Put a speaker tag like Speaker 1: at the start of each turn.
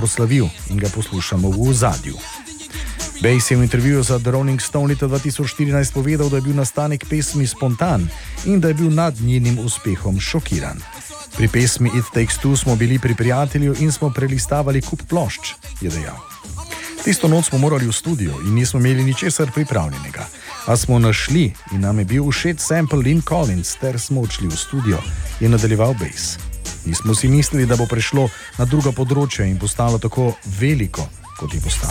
Speaker 1: proslavil in ga poslušamo v ozadju. Bass je v intervjuju za The Rolling Stone leta 2014 povedal, da je bil nastanek pesmi spontan in da je bil nad njenim uspehom šokiran. Pri pesmi It Takes Two smo bili pri prijatelju in smo prelistavali kup plošč, je dejal. Tisto noč smo morali v studio in nismo imeli ničesar pripravljenega, a smo našli in nam je bil všeč sample Lynn Collins, ter smo odšli v studio, je nadaljeval Bass. Nismo si mislili, da bo prešlo na druga področja in postalo tako veliko, kot je postalo.